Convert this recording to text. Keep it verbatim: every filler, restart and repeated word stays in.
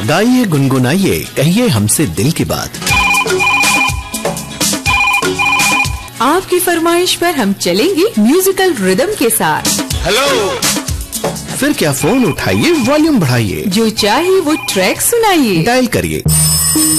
गाइए गुनगुनाइए कहिए हमसे दिल की बात। आपकी फरमाइश पर हम चलेंगे म्यूजिकल रिदम के साथ। हेलो, फिर क्या फोन उठाइए, वॉल्यूम बढ़ाइए, जो चाहे वो ट्रैक सुनाइए, डायल करिए